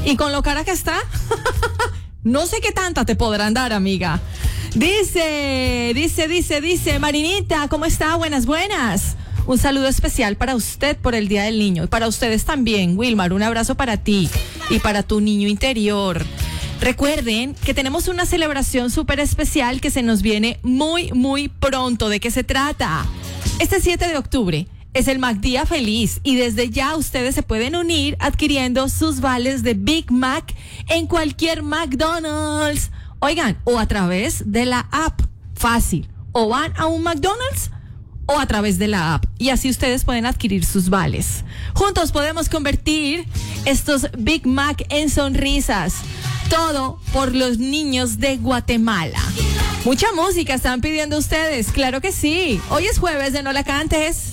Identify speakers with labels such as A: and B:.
A: Y con lo cara que está, no sé qué tanta te podrán dar, amiga. Dice, Marinita, ¿cómo está? Buenas. Un saludo especial para usted por el Día del Niño. Y para ustedes también, Wilmar, un abrazo para ti y para tu niño interior. Recuerden que tenemos una celebración súper especial que se nos viene muy pronto. ¿De qué se trata? Este 7 de octubre es el McDía Feliz y desde ya ustedes se pueden unir adquiriendo sus vales de Big Mac en cualquier McDonald's. Oigan, o a través de la app. Fácil. O van a un McDonald's o a través de la app. Y así ustedes pueden adquirir sus vales. Juntos podemos convertir estos Big Mac en sonrisas. Todo por los niños de Guatemala. Mucha música están pidiendo ustedes. Claro que sí. Hoy es jueves de No La Cantes.